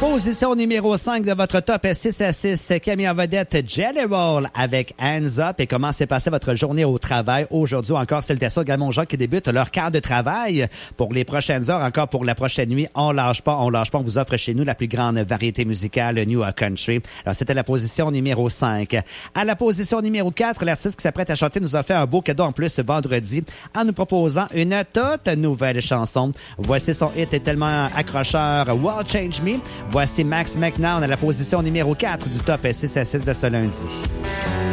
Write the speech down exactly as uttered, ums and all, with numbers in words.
Position numéro cinq de votre top six à six, Camille en vedette General avec Hands Up. Et comment s'est passée votre journée au travail? Aujourd'hui encore, c'est le Tesla également aux gens qui débutent leur quart de travail pour les prochaines heures, encore pour la prochaine nuit. On lâche pas, on lâche pas. On vous offre chez nous la plus grande variété musicale New Country. Alors, c'était la position numéro cinq. À la position numéro quatre, l'artiste qui s'apprête à chanter nous a fait un beau cadeau en plus ce vendredi en nous proposant une toute nouvelle chanson. Voici son hit est tellement accrocheur, World Change Me. Voici Max McNown à la position numéro quatre du top six à six de ce lundi.